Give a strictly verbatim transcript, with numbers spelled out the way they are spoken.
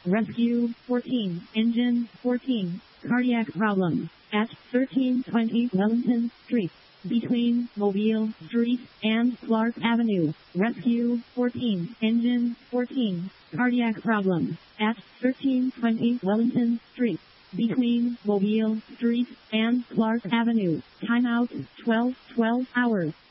Rescue fourteen, engine fourteen, cardiac problem at thirteen twenty Wellington Street, between Mobile Street and Clark Avenue. Rescue fourteen, engine fourteen, cardiac problem at thirteen twenty Wellington Street, between Mobile Street and Clark Avenue. Timeout twelve twelve hours.